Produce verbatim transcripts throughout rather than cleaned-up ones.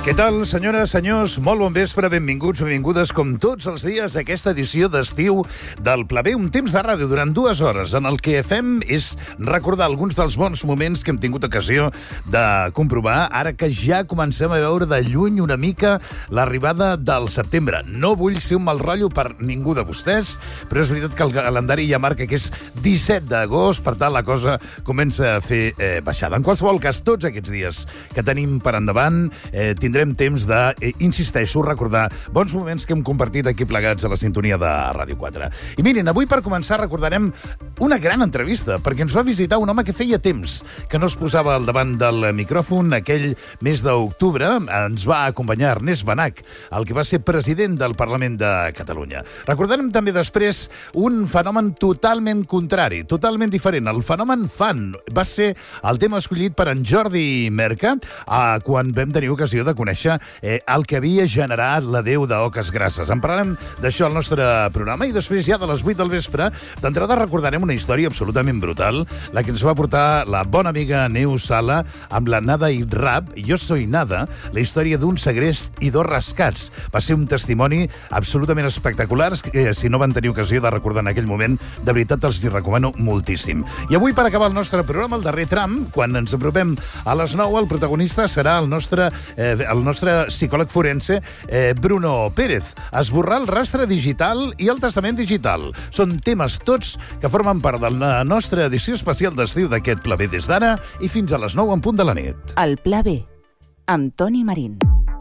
Què tal, senyores, senyors? Molt bon vespre, benvinguts, benvingudes, com tots els dies, a aquesta edició d'estiu del Pla B, un temps de ràdio durant dues hores, en el que fem és recordar alguns dels bons moments que hem tingut ocasió de comprovar, ara que ja comencem a veure de lluny una mica l'arribada del setembre. No vull ser un mal rotllo per ningú de vostès, però és veritat que el calendari ja marca que és disset d'agost, per tant la cosa comença a fer eh, baixada. En qualsevol cas, tots aquests dies que tenim per endavant, eh, tindrem temps de, eh, insisteixo, recordar bons moments que hem compartit aquí plegats a la sintonia de Ràdio quatre. I miren, avui per començar recordarem una gran entrevista, perquè ens va visitar un home que feia temps que no es posava al davant del micròfon. Aquell mes d'octubre ens va acompanyar Ernest Benach, el que va ser president del Parlament de Catalunya. Recordarem també després un fenomen totalment contrari, totalment diferent. El fenomen fan va ser el tema escollit per en Jordi Merca eh, quan vam tenir ocasió de conèixer eh, el que havia generat la Déu d'Oques Grasses. En parlarem d'això al nostre programa i després, ja de les vuit del vespre, d'entrada recordarem una història absolutament brutal, la que ens va portar la bona amiga Neus Sala amb la Nada i Rap, Jo soy Nada, la història d'un segrest i dos rescats. Va ser un testimoni absolutament espectacular, que si no van tenir ocasió de recordar en aquell moment, de veritat els hi recomano moltíssim. I avui, per acabar el nostre programa, el darrer tram, quan ens apropem a les nou, el protagonista serà el nostre eh, el nostre psicòleg forense, eh, Bruno Pérez. Esborrar el rastre digital i el testament digital. Són temes tots que formen part de la nostra edició especial d'estiu d'aquest Pla B des d'ara i fins a les nou en punt de la nit. El Pla B, amb Toni Marín.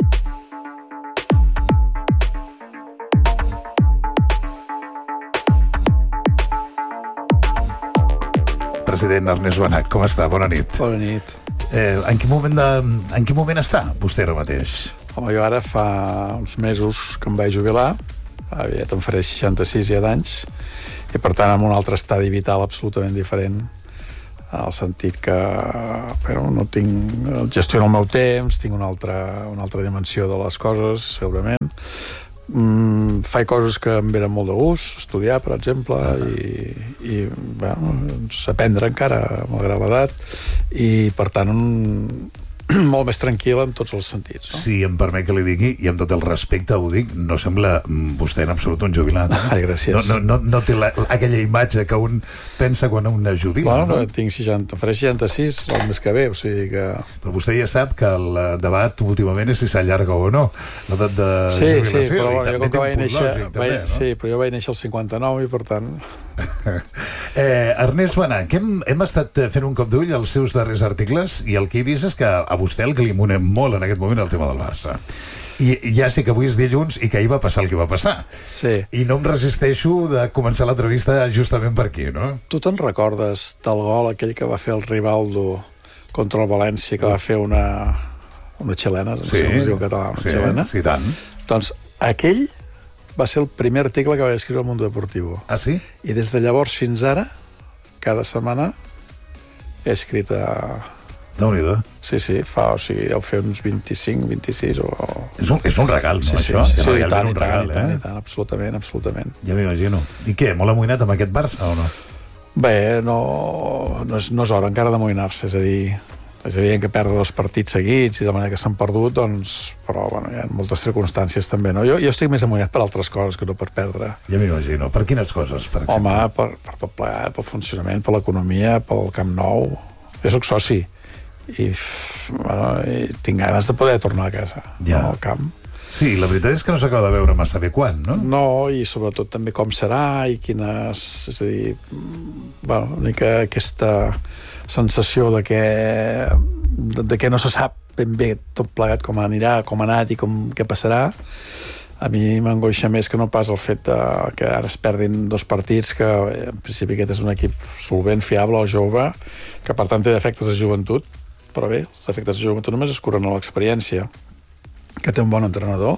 President Ernest Benach, com està? Bona nit. Bona nit. Eh, en, quin moment de, en quin moment està vostè ara mateix? Home, jo ara fa uns mesos que em vaig jubilar, aviat em faré seixanta-sis ja d'anys, i per tant amb un altre estadi vital absolutament diferent, en el sentit que però, no tinc, gestiono el meu temps, tinc una altra, una altra dimensió de les coses, segurament. Mm, faig coses que em venen molt de gust, estudiar, per exemple, i, i bueno, aprendre encara, malgrat l'edat, i per tant un, molt més tranquil en tots els sentits, no? Si em permet que li digui, i amb tot el respecte ho dic, no sembla vostè en absolut un jubilat. Eh? Ai, gràcies. No, no, no, no té la, aquella imatge que un pensa quan un es jubila, bueno, no? Tinc seixanta, faré seixanta-sis el mes que ve, o sigui que... Però vostè ja sap que el debat últimament és si s'allarga o no, l'edat de sí, jubilació. Sí, però bueno, jo com que vaig néixer... Lògic, també, vaig, no? Sí, però jo vaig néixer al cinquanta-nou i per tant... eh, Ernest Benach, hem, hem estat fent un cop d'ull als seus darrers articles i el que he vist és que a vostè el que li amonem molt en aquest moment el tema del Barça. I ja sé que avui és dilluns i que ahir va passar el que va passar. Sí. I no em resisteixo de començar l'entrevista justament per aquí, no? Tu te'n recordes del gol aquell que va fer el Rivaldo contra el València, que va fer una, una xilena, no sí, sé com es diu en català, una sí, xilena? Sí, tant. Doncs aquell va ser el primer article que vaig escriure al Mundo Deportivo. Ah, sí? I des de llavors fins ara, cada setmana, he escrit a... Déu-n'hi-do. Sí, sí, fa, o sigui, deu fer uns vint-i-cinc, vint-i-sis o... És un, és un regal, no, sí, sí, això? Sí, sí, sí, i tant, un i tant, regal, i tant, eh? i tant, absolutament, absolutament. Ja m'imagino. I què, molt amoïnat amb aquest Barça o no? Bé, no, no, és, no és hora encara d'amoïnar-se, és a dir, és evident que perdre dos partits seguits i de manera que s'han perdut, doncs, però bueno, hi ha moltes circumstàncies també, no? Jo, jo estic més amoïnat per altres coses que no per perdre. Ja m'imagino. Per quines coses, per exemple? Home, per, per tot plegat, pel funcionament, per l'economia, pel Camp Nou. Jo soc soci i, bueno, i tinc ganes de poder tornar a casa, ja. No, al camp. Sí, la veritat és que no s'acaba de veure massa bé quan, no? No, i sobretot també com serà i quines... És a dir, bueno, una mica aquesta sensació de que, de, de que no se sap ben bé tot plegat com anirà, com ha anat i com, què passarà. A mi m'angoixa més que no pas el fet de, que ara es perdin dos partits, que en principi aquest és un equip solvent, fiable, jove, que per tant té defectes de joventut, però bé, els defectes de joventut només es curen a l'experiència, que té un bon entrenador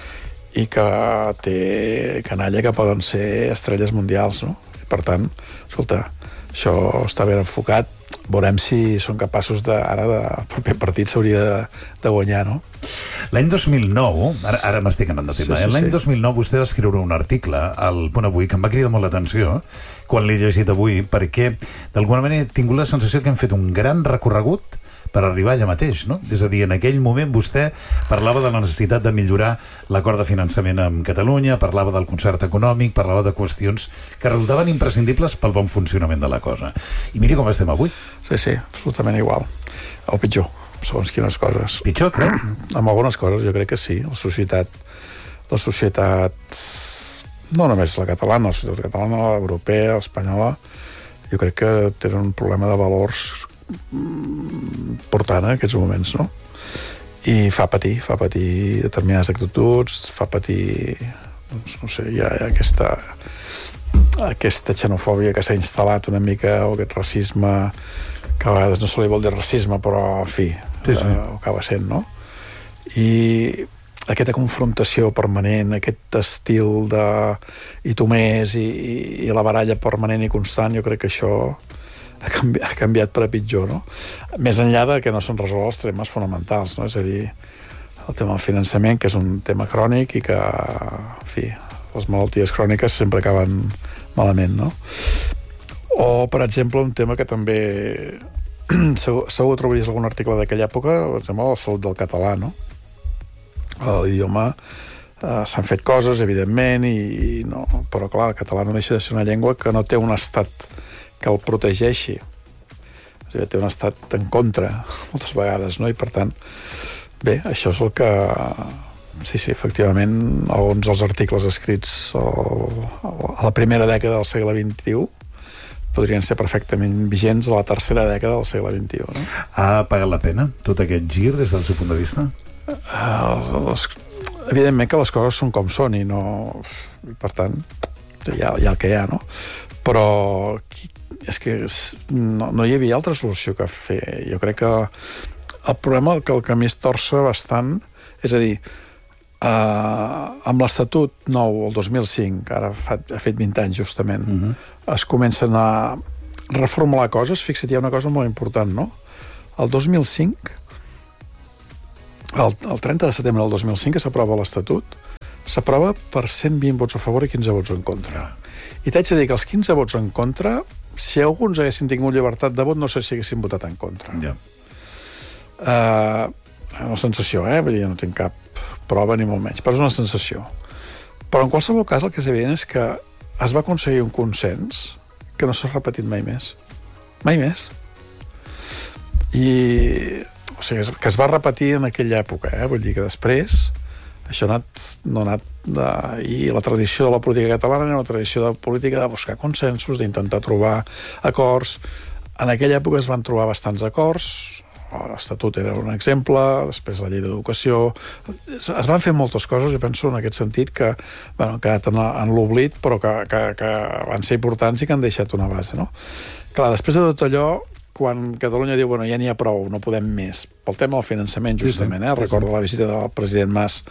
i que té canalla que poden ser estrelles mundials, no? I per tant, escolta, això està ben enfocat, veurem si són capaços de, ara de proper partit s'hauria de, de guanyar, no? L'any dos mil nou, ara, ara m'estic anant de tema, sí, sí, eh? L'any sí. dos mil nou vostè va escriure un article al Punt Avui que em va cridar molt l'atenció quan l'he llegit avui, perquè d'alguna manera he tingut la sensació que hem fet un gran recorregut per arribar allà mateix, no? És a dir, en aquell moment vostè parlava de la necessitat de millorar l'acord de finançament amb Catalunya, parlava del concert econòmic, parlava de qüestions que resultaven imprescindibles pel bon funcionament de la cosa. I miri com estem avui. Sí, sí, absolutament igual. O pitjor, segons quines coses. Pitjor, crec? Amb algunes coses jo crec que sí. La societat, la societat, no només la catalana, la societat catalana, l'europea, l'espanyola, jo crec que tenen un problema de valors important en aquests moments, no? I fa patir, fa patir determinades actituds, fa patir, doncs, no sé, hi ha, hi ha aquesta, aquesta xenofòbia que s'ha instal·lat una mica, o aquest racisme, que a vegades no se li vol dir racisme, però, en fi, sí, sí. Eh, ho acaba sent, no? I aquesta confrontació permanent, aquest estil de i tu més, i, i, i la baralla permanent i constant, jo crec que això ha canviat, ha canviat per a pitjor, no? Més enllà de que no se'n resolen els temes fonamentals, no? És a dir, el tema del finançament, que és un tema crònic i que, en fi, les malalties cròniques sempre acaben malament, no? O, per exemple, un tema que també segur, segur trobaries algun article d'aquella època, per exemple, la salut del català, no? L'idioma, eh, s'han fet coses, evidentment, i, i no, però, clar, el català no deixa de ser una llengua que no té un estat que el protegeixi. O sigui, té un estat en contra, moltes vegades, no? I, per tant, bé, això és el que... Sí, sí, efectivament, alguns dels articles escrits a la primera dècada del segle vint-i-u podrien ser perfectament vigents a la tercera dècada del segle vint-i-u, no? Ha pagat la pena tot aquest gir des del seu punt de vista? Uh, les, evidentment que les coses són com són i no... Per tant, hi ha, hi ha el que hi ha, no? Però és que no, no hi havia altra solució que fer. Jo crec que el problema que el camí es torça bastant, és a dir, eh, amb l'Estatut nou, el dos mil cinc, ara fa, ha fet vint anys justament, uh-huh. es comencen a reformular coses. Fixa't, hi ha una cosa molt important, no? El dos mil cinc, el, el trenta de setembre del dos mil cinc, que s'aprova l'Estatut, s'aprova per cent vint vots a favor i quinze vots en contra. I t'haig de dir que els quinze vots en contra, si alguns haguessin tingut llibertat de vot, no sé si haguessin votat en contra. Ja. Uh, una sensació, eh? Vull dir, no tinc cap prova ni molt menys, però és una sensació. Però en qualsevol cas el que és evident és que es va aconseguir un consens que no s'ha repetit mai més. Mai més. I... O sigui, que es va repetir en aquella època, eh? Vull dir que després això ha anat, no ha anat de, i la tradició de la política catalana era una tradició de política de buscar consensos, d'intentar trobar acords. En aquella època es van trobar bastants acords, l'Estatut era un exemple, després la llei d'educació, es van fer moltes coses, jo penso en aquest sentit que bueno, han quedat en, en l'oblit, però que, que, que van ser importants i que han deixat una base, no? Clar, després de tot allò, quan Catalunya diu, bueno, ja n'hi ha prou, no podem més, pel tema del finançament, justament, eh? Recordo la visita del president Mas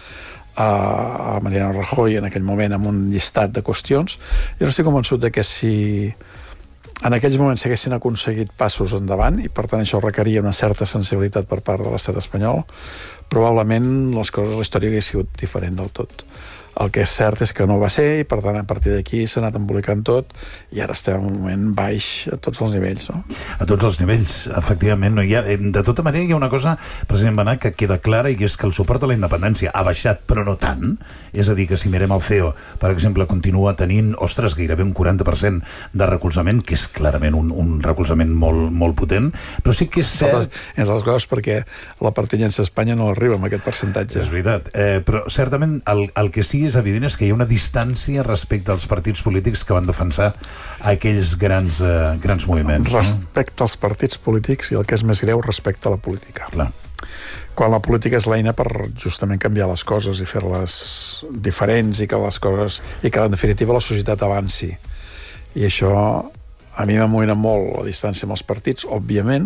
a Mariano Rajoy en aquell moment amb un llistat de qüestions. Jo no estic convençut de que si en aquells moments s'haguessin aconseguit passos endavant, i per tant això requeria una certa sensibilitat per part de l'estat espanyol, probablement les coses, la història hagués sigut diferent del tot. El que és cert és que no va ser, i per tant a partir d'aquí s'ha anat embolicant tot i ara estem en un moment baix a tots els nivells, no? A tots els nivells, efectivament. No hi ha, de tota manera hi ha una cosa, president Benach, que queda clara, i és que el suport a la independència ha baixat, però no tant. És a dir, que si mirem el C E O, per exemple, continua tenint, ostres, gairebé un quaranta per cent de recolzament, que és clarament un, un recolzament molt, molt potent, però sí que és cert... És les coses perquè la pertinença a Espanya no arriba amb aquest percentatge. És veritat, eh, però certament el, el que sí és evident és que hi ha una distància respecte als partits polítics que van defensar aquells grans, eh, grans moviments. Respecte no? als partits polítics i el que és més greu, respecte a la política. Clar. Quan la política és l'eina per justament canviar les coses i fer-les diferents i que les coses i que en definitiva la societat avanci. I això a mi m'amoïna molt la distància amb els partits, òbviament,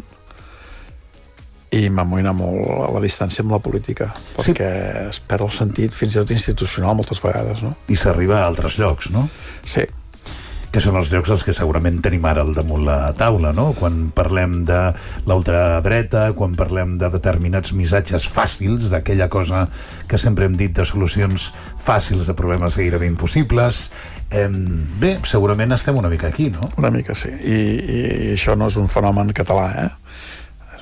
i m'amoïna molt a la distància amb la política, perquè sí. es perd el sentit fins i tot institucional moltes vegades, no? I s'arriba a altres llocs, no? Sí. Que són els llocs els que segurament tenim ara al damunt la taula, no? Quan parlem de l'ultradreta, quan parlem de determinats missatges fàcils, d'aquella cosa que sempre hem dit de solucions fàcils a problemes gairebé impossibles. Eh, bé, segurament estem una mica aquí, no? Una mica, sí. I, i això no és un fenomen català, eh?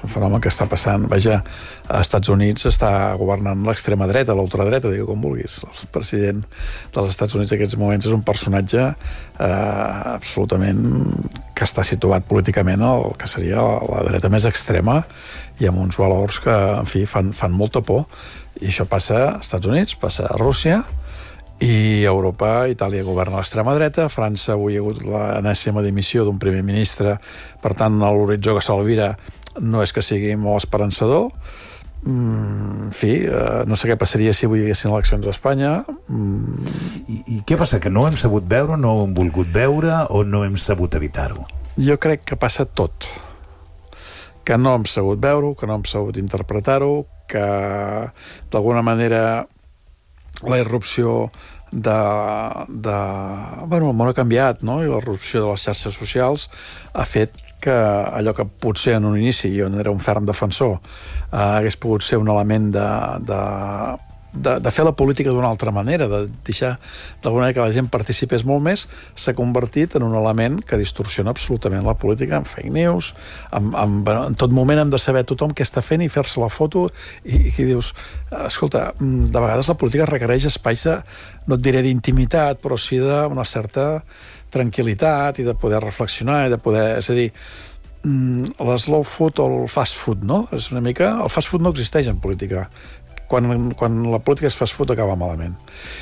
un fenomen que està passant. Vaja, als Estats Units està governant l'extrema dreta, l'ultradreta, digue com vulguis. El president dels Estats Units en aquests moments és un personatge eh, absolutament que està situat políticament al que seria la dreta més extrema i amb uns valors que, en fi, fan, fan molta por. I això passa als Estats Units, passa a Rússia, i a Europa, Itàlia governa l'extrema dreta, a França avui hi ha hagut l'enèsima dimissió d'un primer ministre, per tant l'horitzó que s'alvira no és que sigui molt esperançador. Mm, en fi, eh, no sé què passaria si avui hi haguessin eleccions a Espanya. Mm. I, I què passa, que no hem sabut veure, no hem volgut veure o no hem sabut evitar-ho? Jo crec que passa tot. Que no hem sabut veure-ho, que no hem sabut interpretar-ho, que d'alguna manera la irrupció de, de... Bueno, el món ha canviat, no? I la irrupció de les xarxes socials ha fet que allò que potser en un inici jo no era un ferm defensor eh, hagués pogut ser un element de, de, de, de fer la política d'una altra manera, de deixar d'alguna manera que la gent participés molt més, s'ha convertit en un element que distorsiona absolutament la política, amb fake news, amb, amb, en tot moment hem de saber tothom què està fent i fer-se la foto, i, i dius, escolta, de vegades la política requereix espais de, no et diré d'intimitat, però sí d'una certa tranquil·litat i de poder reflexionar i de poder, és a dir, l'eslow food o el fast food, no? És una mica... El fast food no existeix en política. Quan, quan la política és fast food acaba malament.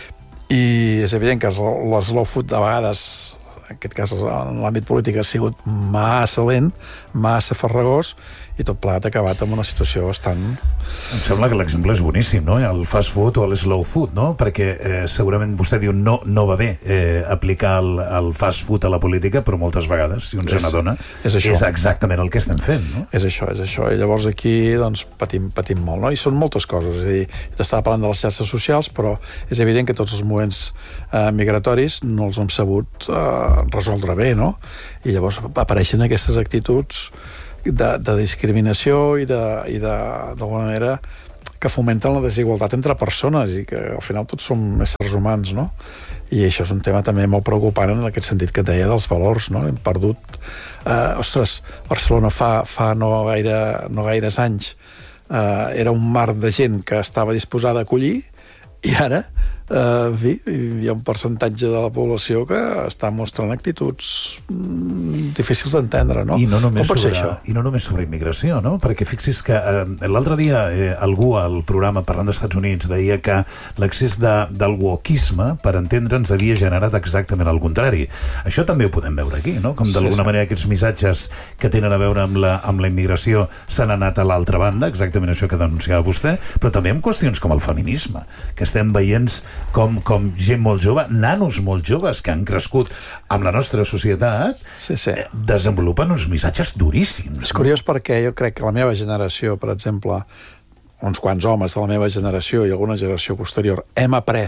I és evident que l'eslow food a vegades, en aquest cas en l'àmbit polític, ha sigut massa lent, massa farragós, i tot plegat ha acabat amb una situació bastant... Em sembla que l'exemple és boníssim, no? El fast food o el slow food, no? Perquè eh, segurament vostè diu no, no va bé eh, aplicar el, el fast food a la política, però moltes vegades, si un se n'adona, és, és exactament el que estem fent, no? És això, és això. I llavors aquí doncs, patim, patim molt, no? I són moltes coses. És a dir, t'estava parlant de les xarxes socials, però és evident que tots els moviments eh, migratoris no els hem sabut eh, resoldre bé, no? I llavors apareixen aquestes actituds de, de discriminació i de, i de, d'alguna manera que fomenten la desigualtat entre persones i que al final tots som éssers humans, no? I això és un tema també molt preocupant en aquest sentit que et deia dels valors, no? Hem perdut... Eh, ostres, Barcelona fa, fa no, gaire, no gaires anys eh, era un mar de gent que estava disposada a acollir i ara eh, en fi, hi ha un percentatge de la població que està mostrant actituds mm, difícils d'entendre, no? I no només sobre, i no només sobre immigració, no? Perquè fixi's que eh, l'altre dia eh, algú al programa parlant dels Estats Units deia que l'accés de, del wokisme, per entendre'ns, havia generat exactament el contrari. Això també ho podem veure aquí, no? Com d'alguna sí, sí. manera aquests missatges que tenen a veure amb la, amb la immigració s'han anat a l'altra banda, exactament això que denunciava vostè, però també amb qüestions com el feminisme, que estem veient com, com gent molt jove, nanos molt joves que han crescut amb la nostra societat, sí, sí. Eh, desenvolupen uns missatges duríssims. És curiós perquè jo crec que la meva generació, per exemple, uns quants homes de la meva generació i alguna generació posterior, hem après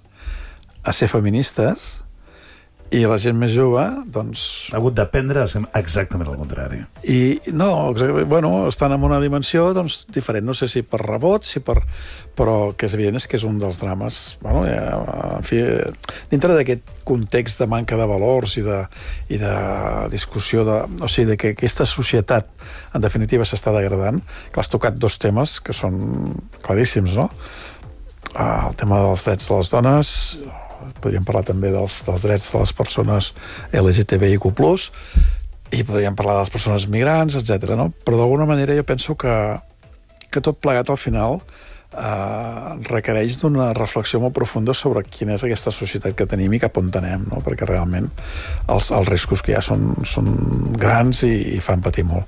a ser feministes i la gent més jove, doncs... Ha hagut d'aprendre a ser exactament el contrari. I, no, bueno, estan en una dimensió, doncs, diferent. No sé si per rebot, si per... Però que és evident és que és un dels drames, bueno, ja, en fi, dintre d'aquest context de manca de valors i de, i de discussió, de, o sigui, de que aquesta societat, en definitiva, s'està degradant, que has tocat dos temes que són claríssims, no? El tema dels drets de les dones... Podríem parlar també dels, dels drets de les persones L G T B I Q plus, i podríem parlar de les persones migrants, etcètera, no? Però d'alguna manera jo penso que, que tot plegat al final eh, requereix d'una reflexió molt profunda sobre quina és aquesta societat que tenim i cap on anem, no? Perquè realment els, els riscos que hi ha són, són grans i, i fan patir molt.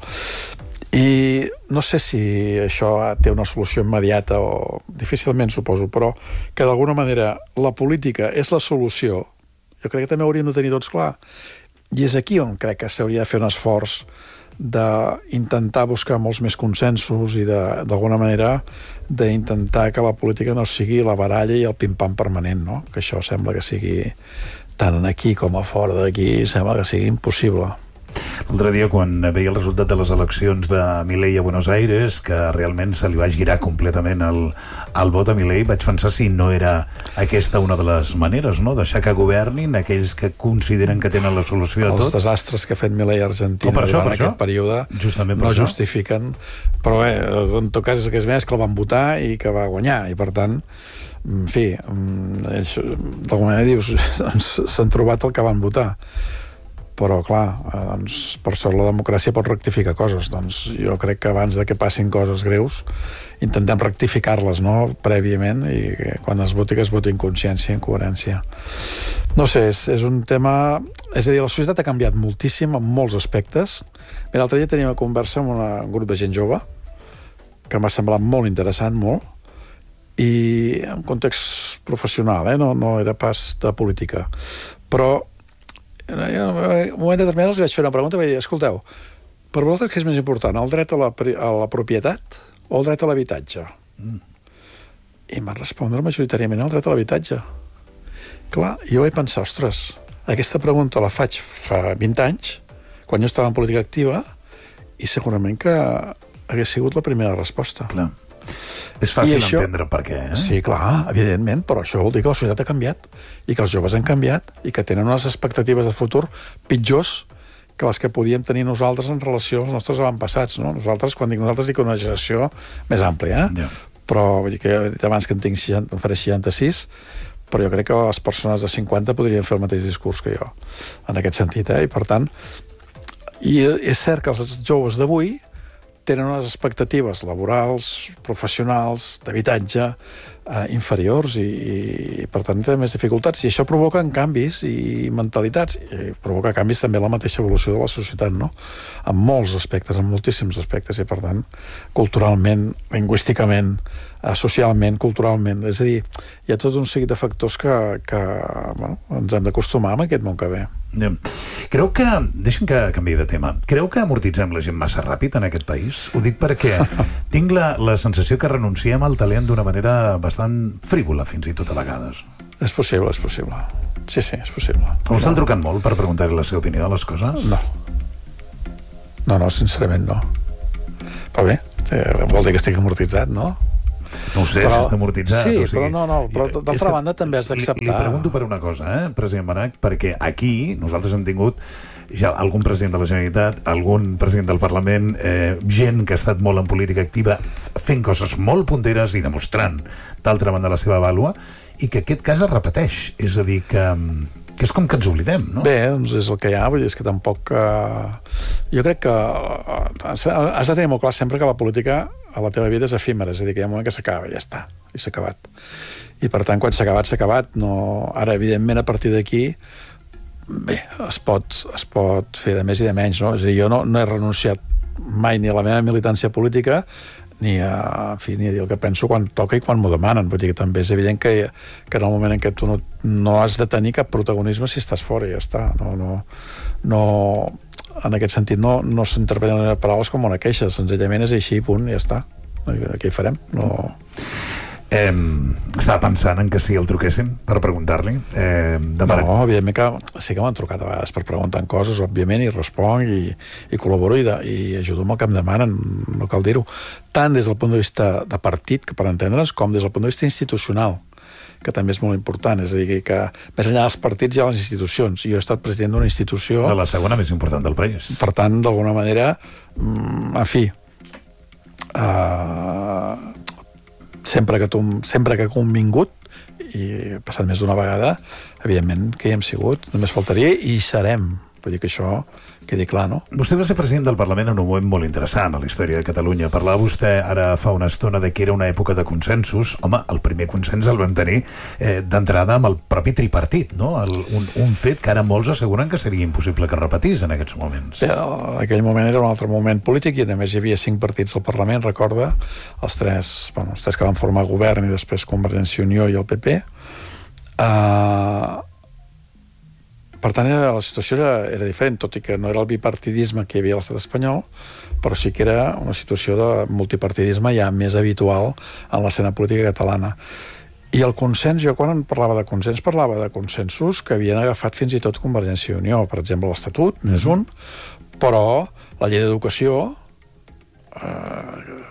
I no sé si això té una solució immediata o difícilment, suposo, però que d'alguna manera la política és la solució, jo crec que també hauríem de tenir tots clar. I és aquí on crec que s'hauria de fer un esforç d'intentar buscar molts més consensos i d'alguna manera d'intentar que la política no sigui la baralla i el pim-pam permanent, no? Que això sembla que sigui tant aquí com a fora d'aquí, sembla que sigui impossible. L'altre dia, quan veia el resultat de les eleccions de Milei a Buenos Aires, que realment se li va girar completament el, al vot a Milei, vaig pensar si no era aquesta una de les maneres, no? Deixar que governin aquells que consideren que tenen la solució a tot. Els desastres que ha fet Milei a Argentina oh, això, durant aquest període Justament no això. justifiquen, però bé, en tot cas és que el van votar i que va guanyar, i per tant en fi, ells d'alguna manera dius, s'han trobat el que van votar, però clar, doncs, per sort la democràcia pot rectificar coses, doncs jo crec que abans de que passin coses greus intentem rectificar-les, no?, prèviament, i quan es voti que es voti en consciència i en coherència. No sé, és, és un tema... És a dir, la societat ha canviat moltíssim en molts aspectes. Bé, l'altre dia teníem una conversa amb una, un grup de gent jove que m'ha semblat molt interessant, molt, i en context professional, eh? no, no era pas de política. Però en un moment determinat els vaig fer una pregunta i vaig dir, escolteu, per vosaltres què és més important, el dret a la, a la propietat o el dret a l'habitatge? Mm. I em van respondre majoritàriament el dret a l'habitatge. Clar, jo vaig pensar, ostres, aquesta pregunta la faig fa vint anys, quan jo estava en política activa, i segurament que hagués sigut la primera resposta. Clar. És fàcil això, entendre per què, eh? Sí, clar, evidentment, però això vol dir que la societat ha canviat i que els joves han canviat i que tenen unes expectatives de futur pitjors que les que podíem tenir nosaltres en relació als nostres avantpassats, no? Nosaltres, quan dic nosaltres, dic una generació més àmplia, eh? Yeah. Però vull dir que jo he dit abans que en tinc seixanta, en faré seixanta-sis, però jo crec que les persones de cinquanta podrien fer el mateix discurs que jo, en aquest sentit, eh? I per tant, i és cert que els joves d'avui tenen unes expectatives laborals, professionals, d'habitatge, eh, inferiors i, i, per tant, tenen més dificultats. I això provoca canvis i mentalitats, i provoca canvis també la mateixa evolució de la societat, no? En molts aspectes, en moltíssims aspectes, i per tant, culturalment, lingüísticament, eh, socialment, culturalment. És a dir, hi ha tot un seguit de factors que, que bueno, ens hem d'acostumar amb aquest món que ve. Creu que, deixa'm que canviï de tema, creu que amortitzem la gent massa ràpid en aquest país? Ho dic perquè tinc la, la sensació que renunciem al talent d'una manera bastant frívola, fins i tot a vegades. És possible, és possible. Sí, sí, és possible. Us han trucat molt per preguntar-li la seva opinió de les coses? No. No, no, sincerament no. Però bé, vol dir que estic amortitzat, no? No ho sé, però, si està amortitzat. Sí, o sigui, però no, no, però d'altra banda també has d'acceptar. Li, li pregunto per una cosa, eh, president Benach, perquè aquí nosaltres hem tingut ja algun president de la Generalitat, algun president del Parlament, eh, gent que ha estat molt en política activa, fent coses molt punteres i demostrant, d'altra banda, la seva vàlua, i que aquest cas es repeteix. És a dir, que, que és com que ens oblidem, no? Bé, doncs és el que hi ha, vull dir, és que tampoc... Eh, jo crec que eh, has de tenir molt clar sempre que la política a la teva vida és efímera, és a dir, que hi ha un moment que s'acaba, ja està, i s'ha acabat. I per tant, quan s'ha acabat, s'ha acabat. No... Ara, evidentment, a partir d'aquí, bé, es pot, es pot fer de més i de menys, no? És a dir, jo no, no he renunciat mai ni a la meva militància política, ni a, en fi, ni a dir el que penso quan toca i quan m'ho demanen. Vull dir que també és evident que, que en el moment en què tu no, no has de tenir cap protagonisme si estàs fora, ja està. No, no, no, en aquest sentit no, no s'interpreten les paraules com una queixa, senzillament és així, punt, ja està. Què hi farem? No... Eh, estava pensant en que si el truquéssim per preguntar-li. Eh, no, evidentment que sí que m'han trucat a vegades per preguntar coses, òbviament, i responc i, i col·laboro i, de, i ajudo amb el que em demanen, no cal dir-ho, tant des del punt de vista de partit, que per entendre'ns, com des del punt de vista institucional, que també és molt important, és a dir, que més enllà dels partits hi ha les institucions. Jo he estat president d'una institució... De la segona més important del país. Per tant, d'alguna manera, en fi, uh, sempre que, tu, sempre que he convingut, i he passat més d'una vegada, evidentment que hi hem sigut, només faltaria, i hi serem. Vull dir que això quedi clar, no? Vostè va ser president del Parlament en un moment molt interessant a la història de Catalunya. Parlava vostè ara fa una estona de que era una època de consensos. Home, el primer consens el vam tenir eh, d'entrada amb el propi tripartit, no? El, un, un fet que ara molts asseguren que seria impossible que repetís en aquests moments. Bé, aquell moment era un altre moment polític i a més hi havia cinc partits al Parlament, recorda, els tres, bueno, els tres que van formar govern i després Convergència i Unió i el P P. Uh, Per tant, era, la situació era, era diferent, tot i que no era el bipartidisme que hi havia a l'estat espanyol, però sí que era una situació de multipartidisme ja més habitual en l'escena política catalana. I el consens, jo quan parlava de consens, parlava de consensos que havien agafat fins i tot Convergència i Unió. Per exemple, l'Estatut, n'és un, però la llei d'educació, eh,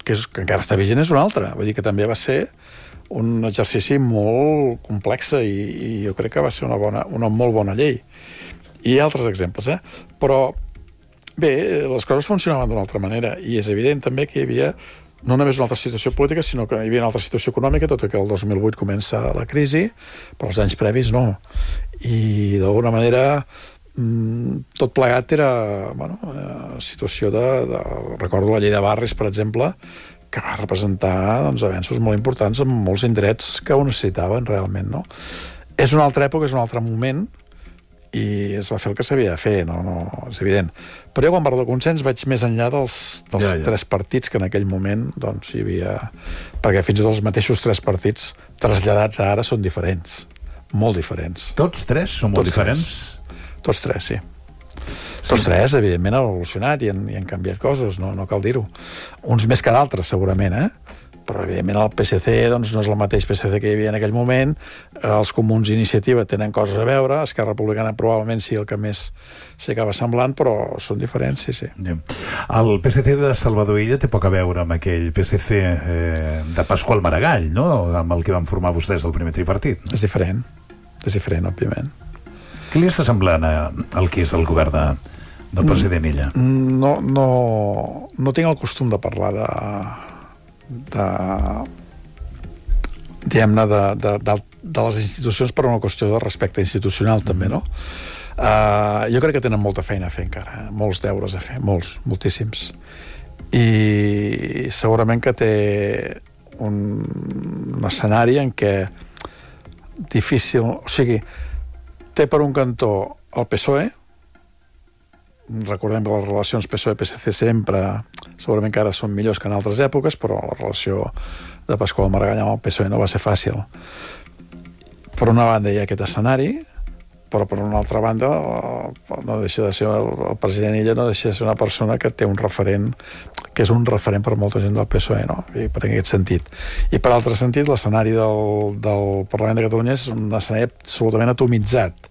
que, és, que encara està vigent, és una altra. Vull dir que també va ser un exercici molt complex i, i jo crec que va ser una, bona, una molt bona llei. I hi ha altres exemples, eh? Però, bé, les coses funcionaven d'una altra manera i és evident també que hi havia no només una altra situació política, sinó que hi havia una altra situació econòmica, tot i que el dos mil vuit comença la crisi, però els anys previs no. I, d'alguna manera, tot plegat era, bueno, una situació de, de... Recordo la llei de barris, per exemple, que va representar doncs, avenços molt importants en molts indrets que ho necessitaven realment, no? És una altra època, és un altre moment, i es va fer el que s'havia de fer, no, no, és evident. Però jo quan parlo de consens vaig més enllà dels, dels ja, ja. tres partits que en aquell moment doncs, hi havia... Perquè fins i tot els mateixos tres partits traslladats a ara són diferents, molt diferents. Tots tres són molt Tots diferents? Tres. Tots tres, sí. sí. Tots tres, evidentment, han evolucionat i han, i han canviat coses, no, no cal dir-ho. Uns més que d'altres, segurament, eh? Però, evidentment, el P S C doncs, no és el mateix P S C que hi havia en aquell moment, els comuns i Iniciativa tenen coses a veure, Esquerra Republicana probablement sí el que més s'acaba semblant, però són diferents, sí, sí. El P S C de Salvador Illa té poc a veure amb aquell P S C eh, de Pasqual Maragall, no?, amb el que van formar vostès el primer tripartit. No? És diferent, és diferent, òbviament. Què li està semblant al que és el govern de, del president Illa? No, no, no tinc el costum de parlar de... de diguem-ne de, de, de, de les institucions per una qüestió de respecte institucional també, no? Uh, jo crec que tenen molta feina a fer encara, molts deures a fer, molts, moltíssims, i segurament que té un, un escenari en què difícil, o sigui, té per un cantó el P S O E. Recordem que les relacions P S O E-P S C sempre, segurament que ara són millors que en altres èpoques, però la relació de Pasqual Maragall amb el P S O E no va ser fàcil. Per una banda hi ha aquest escenari, però per una altra banda no deixa de ser, el president Illa no deixa de ser una persona que té un referent, que és un referent per molta gent del P S O E, no? I per aquest sentit. I per altre sentit, l'escenari del, del Parlament de Catalunya és un escenari absolutament atomitzat,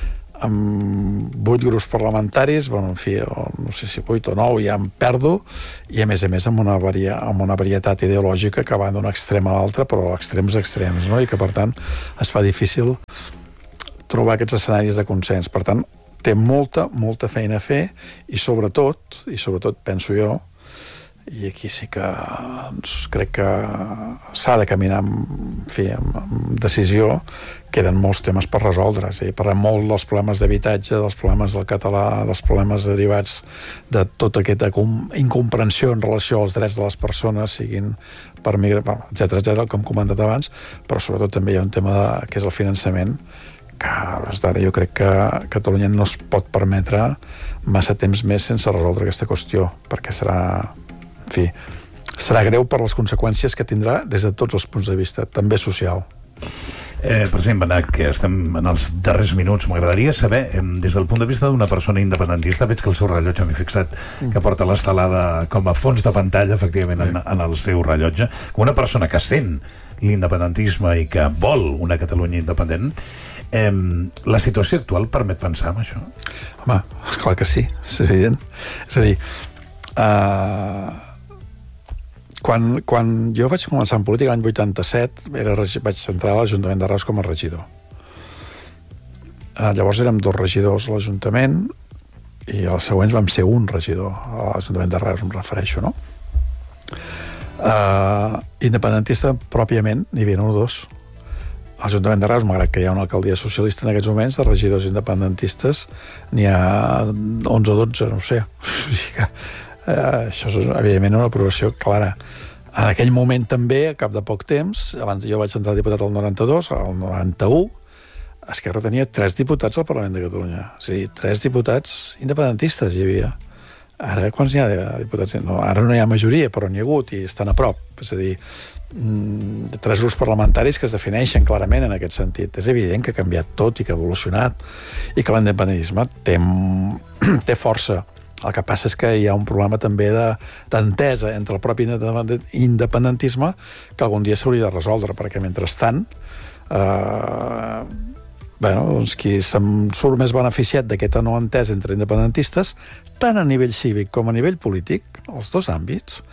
amb vuit grups parlamentaris, bueno, en fi, no sé si vuit o nou, ja em perdo, i a més a més amb una, varia, amb una varietat ideològica que va d'un extrem a l'altre, però extrems extrems, no? I que per tant es fa difícil trobar aquests escenaris de consens. Per tant, té molta, molta feina a fer, i sobretot, i sobretot penso jo, i aquí sí que doncs, crec que s'ha de caminar amb, fi, amb, amb decisió, queden molts temes per resoldre, és a dir, parlem molt dels problemes d'habitatge, dels problemes del català, dels problemes derivats de tota aquesta incomprensió en relació als drets de les persones, siguin per migrar, etcètera, etcètera, com he comentat abans, però sobretot també hi ha un tema de, que és el finançament, que des d'ara jo crec que Catalunya no es pot permetre massa temps més sense resoldre aquesta qüestió, perquè serà, en fi, serà greu per les conseqüències que tindrà des de tots els punts de vista, també social. Eh, president Benach, que estem en els darrers minuts, m'agradaria saber, eh, des del punt de vista d'una persona independentista, veig que el seu rellotge m'he fixat que porta l'estelada com a fons de pantalla, efectivament, en, en el seu rellotge, com una persona que sent l'independentisme i que vol una Catalunya independent, eh, la situació actual permet pensar en això? Home, clar que sí, és evident. És a dir, eh... Uh... Quan, quan jo vaig començar en política l'any vuitanta-set, era, vaig entrar a l'Ajuntament de Reus com a regidor. Uh, llavors érem dos regidors a l'Ajuntament i els següents vam ser un regidor a l'Ajuntament de Reus, em refereixo, no? Uh, independentista, pròpiament, n'hi havia un o dos. A l'Ajuntament de Reus, malgrat que hi ha una alcaldia socialista en aquests moments, de regidors independentistes n'hi ha onze o dotze, no ho sé. Uh, això és evidentment una aprovació clara. En aquell moment també, a cap de poc temps, abans jo vaig entrar diputat al noranta-dos, al noranta-u, Esquerra tenia tres diputats al Parlament de Catalunya. És a dir, tres diputats independentistes hi havia. Ara, quants n'hi ha de diputats? No, ara no hi ha majoria, però n'hi ha hagut i estan a prop. És a dir, mm, tres grups parlamentaris que es defineixen clarament en aquest sentit. És evident que ha canviat tot i que ha evolucionat i que l'independentisme té, té força. El que passa és que hi ha un problema també d'entesa de, entre el propi independentisme que algun dia s'hauria de resoldre, perquè mentrestant eh, bueno, doncs qui se'n surt més beneficiat d'aquesta no entesa entre independentistes, tant a nivell cívic com a nivell polític, els dos àmbits,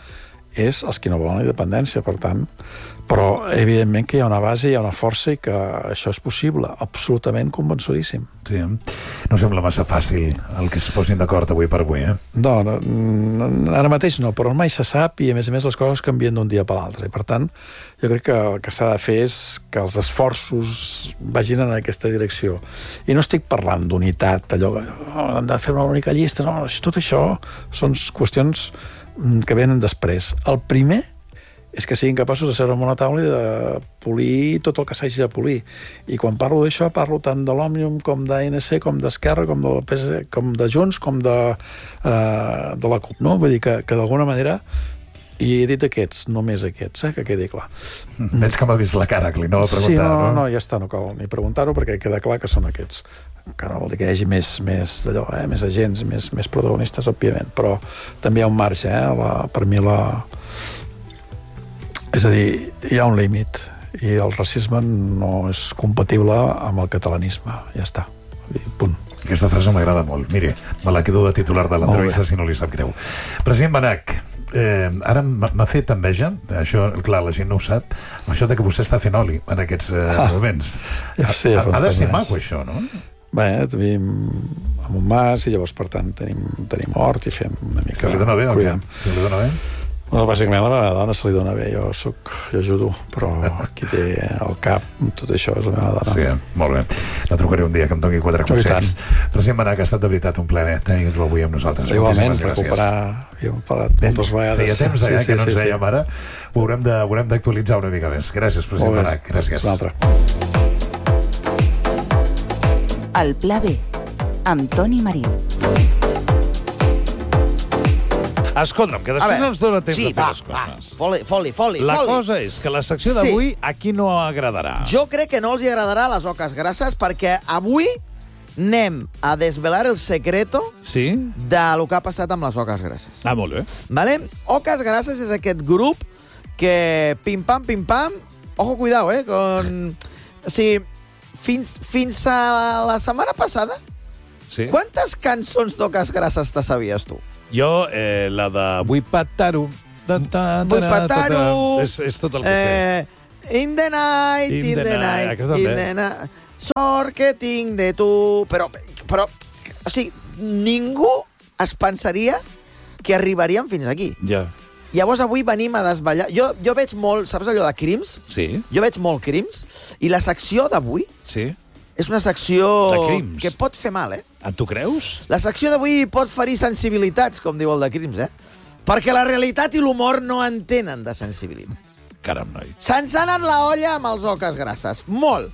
és els que no volen la independència, per tant. Però, evidentment, que hi ha una base, hi ha una força i que això és possible, absolutament convençudíssim. Sí. No sembla massa fàcil el que es posin d'acord avui per avui, eh? No, no, ara mateix no, però mai se sap i, a més a més, les coses canvien d'un dia per l'altre. I, per tant, jo crec que el que s'ha de fer és que els esforços vagin en aquesta direcció. I no estic parlant d'unitat, allò que oh, hem de fer una única llista, no, tot això són qüestions que venen després. El primer és que siguin capaços de seure en una taula i de polir tot el que s'hagi de polir. I quan parlo d'això, parlo tant de l'Òmnium com d'A N C, com d'Esquerra, com de, P S, com de Junts, com de, uh, de la CUP, no? Vull dir que, que d'alguna manera, i he dit aquests, només aquests, eh, que quedi clar. Mm. Veig que m'ha vist la cara, que li no va preguntar, sí, no, no? no, no, ja està, no cal ni preguntar-ho, perquè queda clar que són aquests. Que no vol dir que hi hagi més, més d'allò, eh, més agents, més, més protagonistes, òbviament, però també hi ha un marge, eh? La, per mi la... És a dir, hi ha un límit i el racisme no és compatible amb el catalanisme. Ja està. I punt. Aquesta frase m'agrada molt. Miri, me la quedo de titular de l'entrevista si no li sap greu. President Benach, eh, ara m'ha fet enveja, això, clar, la gent no ho sap, això de que vostè està fent oli en aquests eh, ah, moments. Ja sé, ha, ha de ser maco, això, no? Bé, tenim amb un mas i llavors, per tant, tenim, tenim hort i fem una mica... Se li dona bé o què? Se li dona bé? Bueno, bàsicament a la meva dona se li dona bé, jo soc, jo ajudo, però qui té el cap, tot això és la meva dona. Sí, molt bé. La trucaré un dia que em doni quatre consells. President Benach, ha estat de veritat un plaer tenir-lo avui amb nosaltres. Igualment, recuperar, havíem parlat moltes vegades. Feia temps ja, sí, sí, que no ens veiem ara, ho haurem d'actualitzar una mica més. Gràcies, president Benach, gràcies. Una altra. El Pla B, amb Toni Marín. Escolta'm, que després no ens dona temps sí, de fer va, les coses. Va, foli, foli, foli. La foli. cosa és que la secció d'avui sí. a qui no agradarà? Jo crec que no els agradarà les oques grasses perquè avui anem a desvelar el secreto sí? de lo que ha passat amb les oques grasses. Ah, molt bé. Vale? Oques grasses és aquest grup que pim-pam, pim-pam, ojo, cuidao, eh? Con... O sigui, fins, fins a la setmana passada, sí? quantes cançons d'oques grasses te sabies tu? Jo, eh, la de Vull patar-ho. Vull patar-ho. És, és tot el que sé. Eh, in the night, in, in the, the night, night in the night. Sort que tinc de tu... Però, però, o sigui, ningú es pensaria que arribaríem fins aquí. Ja. Llavors avui venim a desvetllar... Jo, jo veig molt... Saps allò de crims? Sí. Jo veig molt crims. I la secció d'avui... Sí. És una secció que pot fer mal, eh? En tu creus? La secció d'avui pot ferir sensibilitats, com diu el de crims, eh? Perquè la realitat i l'humor no entenen de sensibilitats. Caram, noi. Se'ns ha anat la olla amb els oques grasses. Molt.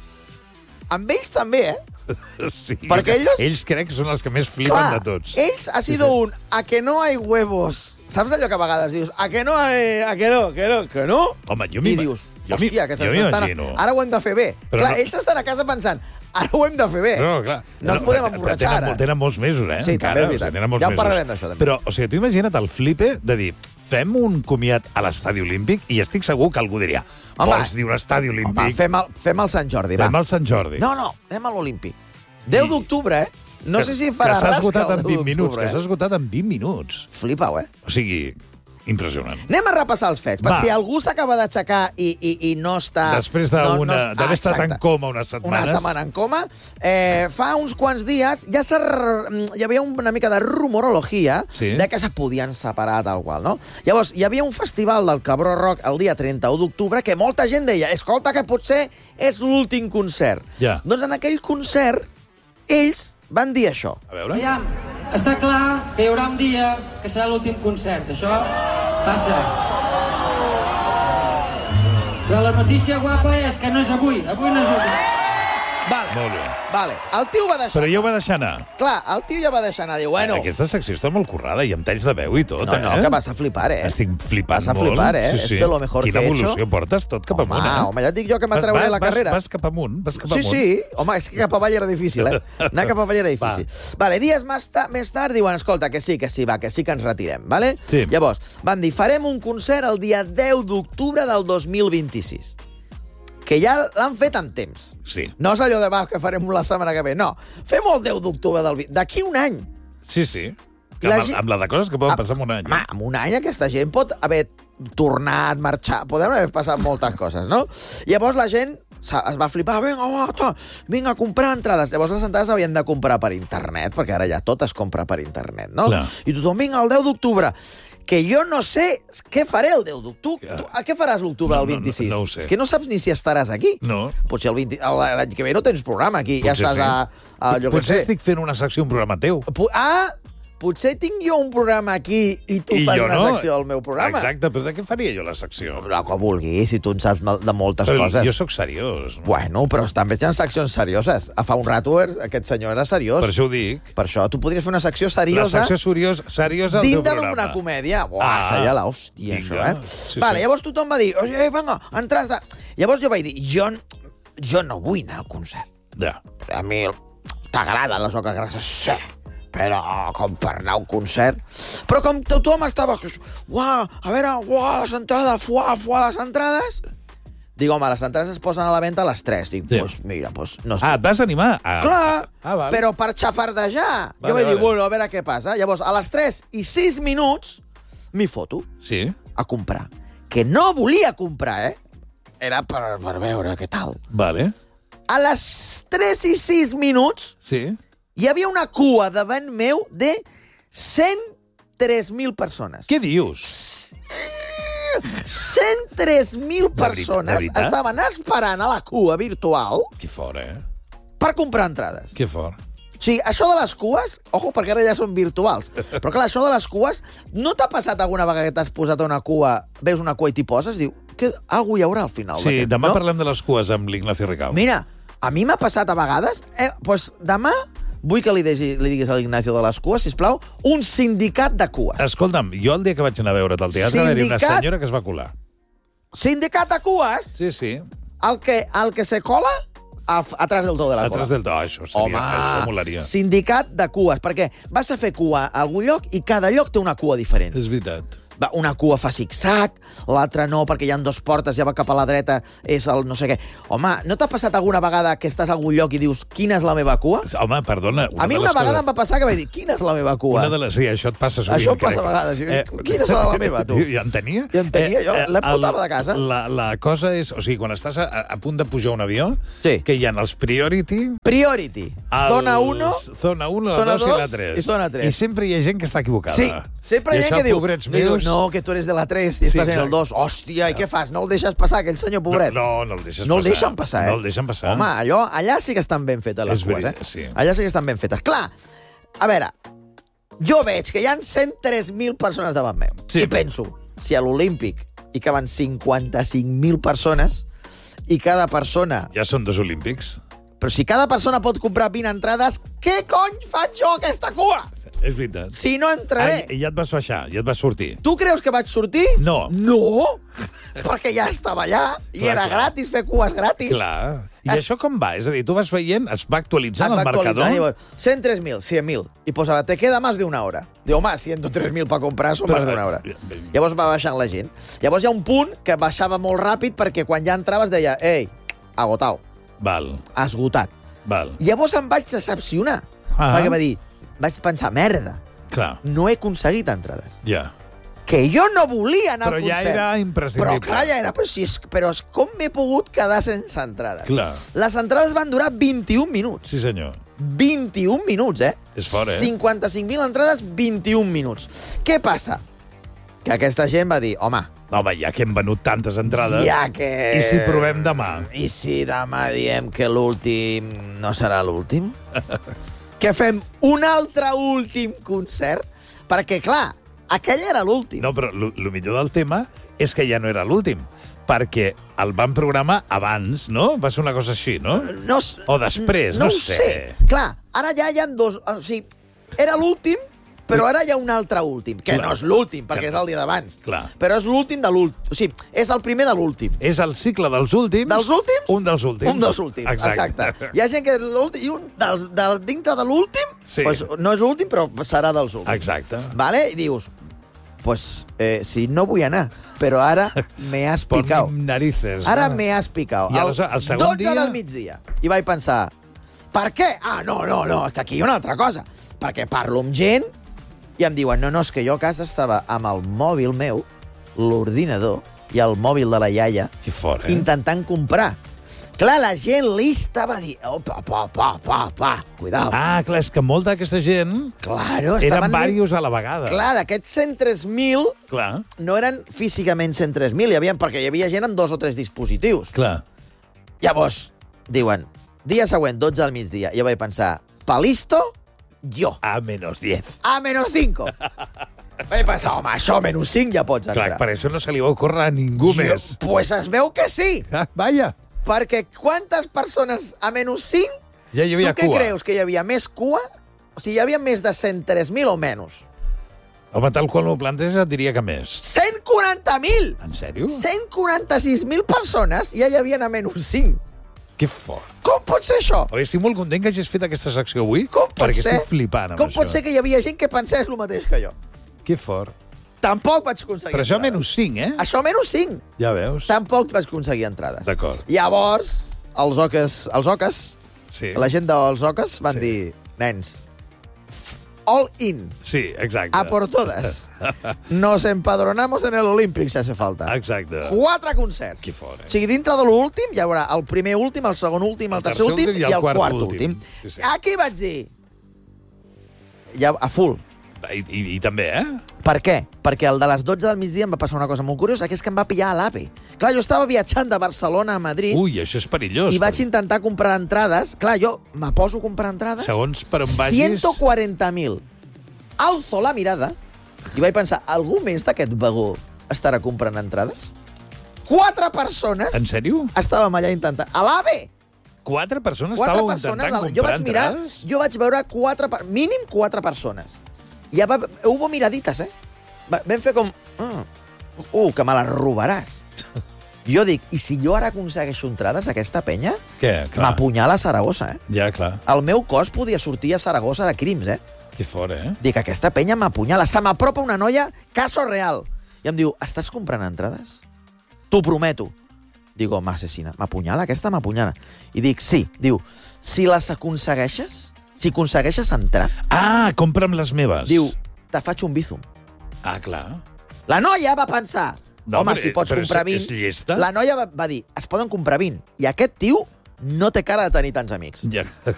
Amb ells també, eh? Sí. Perquè ells... Ells crec que són els que més flipen clar, de tots. Ells ha sido sí, sí. un a que no hay huevos. Saps allò que a vegades dius? A que no hay... A que no, que no, que no? Home, jo I dius, jo hòstia, que se'ns estan... Ara ho hem de fer bé. Però clar, no... ells estan a casa pensant... Ara ho hem de fer bé. No, clar. No ens no, podem emborratxar tenen, ara. Tenen molts mesos, eh? Sí, encara, també és veritat. O sigui, ja en parlarem d'això, també. Però, o sigui, tu imagina't el flipe de dir fem un comiat a l'estadi olímpic i estic segur que algú diria home, vols dir un estadi olímpic? Home, fem el, fem el Sant Jordi, va. Fem el Sant Jordi. No, no, anem a l'Olímpic. deu d'octubre, eh? No sé si farà rasca el deu d'octubre. En vint minuts, que s'ha esgotat en vint minuts. Flipau, eh? O sigui... Impressionant. Anem a repassar els fets, per si algú s'acaba d'aixecar i, i, i no està... Després d'haver no, no, ah, estat en coma unes setmanes... Una setmana en coma. Eh, fa uns quants dies ja hi havia una mica de rumorologia sí? de que se podien separar tal qual, no? Llavors, hi havia un festival del Cabró Rock el dia trenta-u d'octubre que molta gent deia escolta, que potser és l'últim concert. Ja. Doncs en aquell concert, ells van dir això. A veure... Ja. Està clar que hi haurà un dia que serà l'últim concert. Això passa. Però la notícia guapa és que no és avui. Avui no és l'últim. Vale. Molt bé. Vale. El tio va deixar... Però ja ho va deixar anar. Clar, el tio ja va deixar anar. Diu, bueno... Aquesta secció està molt currada i amb talls de veu i tot, no, eh? No, que vas a flipar, eh? Estic flipant vas a molt. flipar, eh? Sí, sí. És de lo mejor Quina que he hecho. Quina evolució portes tot cap home, amunt, eh? Home, ja et dic jo que m'atrauré la carrera. Vas cap amunt, vas cap sí, amunt. Sí, sí. Home, és que cap avall era difícil, eh? Anar cap avall era difícil. Va. Vale, dies més, ta més tard diuen, escolta, que sí, que sí, va, que sí que ens retirem, vale? Sí. Llavors, van dir, farem un concert el dia deu d'octubre del dos mil vint-i-sis. Que ja l'han fet amb temps. Sí. No és allò de, va, que farem la setmana que ve. No, fem el deu d'octubre del... D'aquí un any. Sí, sí. La amb, gent... amb la de coses que poden passar en un any. Home, en un any aquesta gent pot haver tornat, marxat, podem haver passat moltes coses, no? Llavors la gent es va flipar, vinga, va, vinga a comprar entrades. Llavors les entrades havien de comprar per internet, perquè ara ja tot es compra per internet, no? Clar. I tothom, vinga, el deu d'octubre. Que jo no sé què faré el deu d'octubre. Ja. A què faràs l'octubre No, del no, no, vint-i-sis? no ho sé. És que no saps ni si estaràs aquí. No. Potser el vint l'any que ve no tens programa aquí. Ja Potser estàs sí. a, a jo què Potser sé. estic fent una secció, un programa teu. Pu- Ah, potser tinc jo un programa aquí i tu I fas jo una no. secció al meu programa. Exacte, però de què faria jo la secció? Però com vulguis, si tu en saps de moltes Però coses. jo sóc seriós. No? Bueno, però també hi ha seccions serioses. A fa un rato aquest senyor era seriós. Per això ho dic. Per això tu podries fer una secció La seriosa secció seriós, seriosa del teu dintre programa. d'una comèdia. Buah, Ah, seria l'hòstia, vinga. això, eh? Sí, vale, sí. llavors tothom va dir, oye, venga, entrades de... Llavors jo vaig dir, jo, jo no vull anar al concert. Ja. A mi t'agraden les oques grasses, sí, però com per anar a un concert. Però com tothom estava... Uah, a veure, uah, les entrades, fuà, fuà, les entrades... Dic, home, les entrades es posen a la venda a les tres. Dic, Sí. pues mira, pues no... Ah, et vas animar? Ah, Clar, ah, val. però per xafardejar. Vale, jo vaig dir, vale. bueno, a veure què passa. Llavors, a les tres i sis minuts, m'hi foto Sí? a comprar. Que no volia comprar, eh? Era per, per veure què tal. Vale. A les tres i sis minuts Sí. hi havia una cua davant meu de cent tres mil persones. Què dius? cent tres mil De veri- persones de veritat? estaven esperant a la cua virtual Que fort, eh? per comprar entrades. Que fort. O sigui, això de les cues, ojo, perquè ara ja són virtuals, però clar, això de les cues, no t'ha passat alguna vegada que t'has posat a una cua, veus una cua i t'hi poses, diu, que algú hi haurà al final. Sí, d'aquest, demà no? parlem de les cues amb l'Ignacio Ricau. Mira, a mi m'ha passat a vegades, eh, doncs demà vull que li, degi, li diguis a l'Ignacio de les cues, sisplau, un sindicat de cues. Escolta'm, jo el dia que vaig anar a veure't al teatre va haver una Sindicat- senyora que es va colar. Sindicat de cues, Sí, sí. el que, el que se cola a, atrás del todo de la cola. Atrás del... Oh, això seria... Això molaria. Sindicat de cues, perquè vas a fer cua a algun lloc i cada lloc té una cua diferent. És veritat. Va, una cua fa zig-zag, l'altra no, perquè hi ha dos portes, ja va cap a la dreta, és el no sé què. Home, no t'ha passat alguna vegada que estàs a algun lloc i dius, quina és la meva cua? Home, perdona. A mi de una les vegada coses... em va passar que vaig dir, quina és la meva cua? Una de les... Sí, això et passa sovint. Això em passa crec. a vegades. Eh... Quina serà la meva, tu? Ja en tenia? Ja en tenia, jo. La portava de casa. La, la cosa és... O sigui, quan estàs a, a punt de pujar a un avió, Sí. que hi ha els priority... Priority. Els... Zona uno. Zona uno, la zona dos i dos la tres. i zona tres. I sempre hi ha gent que està equivocada. Sí, sempre hi ha I gent això, que diu, pobrets diu, meus... no, que tu eres de la tres i Sí, estàs en el exacte. dos. Hòstia, i què fas? No el deixes passar, aquell senyor pobret? No, no el deixes No el passar. deixen passar, eh? No el deixen passar. Home, allò, allà sí que estan ben fetes les És cues, veritat, eh? sí. Allà sí que estan ben fetes. Clar, a veure, jo veig que hi ha cent tres mil persones davant meu. Sí. I penso, si a l'Olímpic hi caben cinquanta-cinc mil persones i cada persona... Ja són dos olímpics. Però si cada persona pot comprar vint entrades, què cony faig jo aquesta cua? És veritat. Si no entraré... Ah, i ja et vas baixar, ja et vas sortir. Tu creus que vaig sortir? No. No! Perquè ja estava allà i Clar, era clar. gratis fer cues gratis. Clar. I Es- això com va? És a dir, tu vas veient, es va actualitzant Es va el marcador... actualitzant i diu, cent tres mil, cent mil. I posava, te queda más de una hora. Diu, home, ciento tres mil per comprar són Però, més d'una hora. eh, eh, Llavors va baixant la gent. Llavors hi ha un punt que baixava molt ràpid perquè quan ja entraves deia, ei, agotau, Val, esgotat. val. Llavors em vaig decepcionar. Ah. Perquè va dir, vaig pensar, merda, Clar, no he aconseguit entrades. ja. Que jo no volia anar Però al ja concert. era imprescindible. Però clar, ja era... Però, si és, però és, com m'he pogut quedar sense entrades? Clar. Les entrades van durar vint-i-un minuts. Sí, senyor. vint-i-un minuts, eh? És fort, eh? cinquanta-cinc mil entrades, vint-i-un minuts. Què passa? Que aquesta gent va dir, home, Home, ja que hem venut tantes entrades... ja que... I si provem demà? I si demà diem que l'últim no serà l'últim? Que fem un altre últim concert? Perquè, clar, aquell era l'últim. No, però el millor del tema és que ja no era l'últim, perquè el van programar abans, no? Va ser una cosa així, no? No, s- O després, no ho sé. Clar, ara ja hi ha dos... O sigui, era l'últim, però ara hi ha un altre últim, que Clar. no és l'últim, perquè Que és el dia d'abans. Clar. Però és l'últim de l'últim. O sigui, és el primer de l'últim. És el cicle dels últims... Dels últims? Un dels últims. Un dels últims, exacte. exacte. Hi ha gent que l'últim, i un dels, del, dintre de l'últim, Sí. pues, no és l'últim, però serà dels últims. Exacte. Vale? I dius, pues, eh, si no vull anar, però ara me has picado. Ponme narices. Ara no? me has picado. I aleshores, el segon dotze dia- del migdia. I vaig pensar, per què? Ah, no, no, no, és que aquí hi ha una altra cosa. Perquè parlo amb gent i em diuen, no, no, és que jo a casa estava amb el mòbil meu l'ordinador i el mòbil de la iaia Que fort, eh? intentant comprar. Clar, la gent lista va dir, oh, pa, pa, pa, pa, pa, cuidao. Ah, clar, és que molta d'aquesta gent Claro, eren estaven... diversos a la vegada. Clar, d'aquests cent tres mil Clar, no eren físicament cent tres mil, hi havia, perquè hi havia gent amb dos o tres dispositius. clar. Llavors, diuen, dia següent, dotze al migdia. Jo vaig pensar, palisto, jo. A menos diez. A menos cinco. Vaig pensar, home, això, menys cinc ja pots Clar, entrar. per això no se li va ocórrer a ningú més. Pues es veu que sí, Ah, vaja, perquè quantes persones a menys cinc, ja hi havia tu què cua. creus, que hi havia més cua? O sigui, hi havia més de cent tres mil o menys? Home, tal qual m'ho plantes, et diria que més. cent quaranta mil! En sèrio? cent quaranta-sis mil persones ja hi havien a menys cinc. Que fort. Com pot ser això? Oi, estic molt content que hagis fet aquesta secció avui, Com pot perquè ser? estic flipant amb Com això. pot ser que hi havia gent que pensés el mateix que jo? Que fort. Tampoc vaig aconseguir Però això a entrades. menys cinc, eh? Això menys cinc. Ja veus. Tampoc vaig aconseguir entrades. D'acord. Llavors, els oques, els oques, Sí. la gent dels oques van Sí. dir, nens, all in, Sí, exacte. a por todas. Nos empadronamos en el Olímpic, si hace falta. Exacte. Quatre concerts. Que fort, eh? O sigui, dintre de l'últim hi haurà el primer últim, el segon últim, el, El tercer tercer últim últim i el, quart, últim. Sí, sí. Aquí vaig dir... Ja a full. I, i, I també, eh? Per què? Perquè el de les dotze del migdia em va passar una cosa molt curiosa, que és que em va pillar a l'AVE. Clar, jo estava viatjant de Barcelona a Madrid Ui, això és perillós. i vaig perquè intentar comprar entrades. Clar, jo me poso a comprar entrades. Segons per on vagis... ciento cuarenta mil. Alzo la mirada i vaig pensar, algú més d'aquest vagó estarà comprant entrades? Quatre persones En sèrio? estàvem allà intentant... A l'AVE! Quatre persones Quatre estàveu persones. intentant Jo comprar vaig mirar, entrades? jo vaig veure quatre... per- Mínim quatre persones. Ja va, hubo miradites, eh? Va, vam fer com... Uh, uh, que me les robaràs. Jo dic, i si jo ara aconsegueixo entrades a aquesta penya, Què? Clar. m'apunyala a Saragossa, eh? Ja, clar. El meu cos podia sortir a Saragossa de crims, eh? Que fort, eh? Dic, aquesta penya m'apunyala. Se m'apropa una noia, caso real. I em diu, estàs comprant entrades? T'ho prometo. Digo, m'assassina. M'apunyala? Aquesta m'apunyala. I dic, sí. Diu, si les aconsegueixes, si aconsegueixes entrar, Ah, compra'm les meves. diu, te faig un bízum. Ah, clar. La noia va pensar, No, home, però- si pots però comprar és- vint... és llesta. La noia va, va dir, es poden comprar vint. I aquest tio no té cara de tenir tants amics. Ja.